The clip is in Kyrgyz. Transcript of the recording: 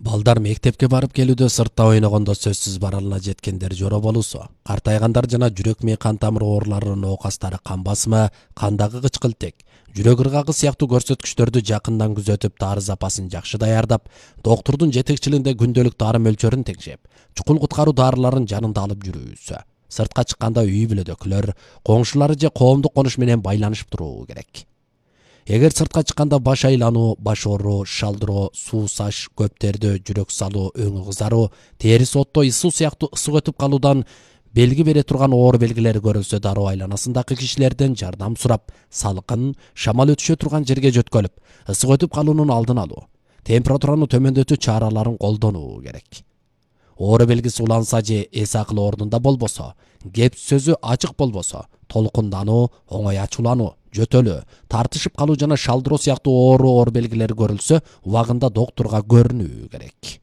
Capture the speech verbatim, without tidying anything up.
Балдар мектепке барып келүүдө сыртта ойногондо сөзсүз баралына жеткендер жоро болуусу, картайгандар жана жүрөк мээ кан тамыр ооруларынын оокастары кан басымы, кандагы кычкылтек, жүрөк ыргагы сыяктуу көрсөткүчтөрдү жакындан күзөтүп, дары запасын жакшы даярдап, доктурдун жетекчилигинде күндөлүк дары мөлчөрүн текшеп, чукул куткаруу дарыларын жанында алып жүрүүсү. Сыртка чыкканда үй бүлөдөгүлөр, коңшулары же коомдук конуш менен байланышып туруу керек. Эгер сыртка чыкканда баш айлануу, баш ооруу, шалдыроо, суу саш, көп тердөө, жүрөк салуу, өңү кызаруу, терisi отто ысуу сыяктуу ысык өтүп калуудан белги бере турган оору белгилери көрүлсө, дароо айланасындагы кишилерден жардам сурап, салкын, шамал өтүшө турган жерге жөткөлүп, ысык өтүп калуунун алдын алуу, температураны төмөндөтүү чараларын колдонуу керек. Оору белгиси уланса же эс акылы ордунда болбосо, кеп сөзү ачык болбосо, толкундануу, оңой ачуулануу, жөтөлүү, тартышып калуу жана шалдыроо сыяктуу оору оор белгилери көрүлсө, убагында доктурга көрүнүү керек.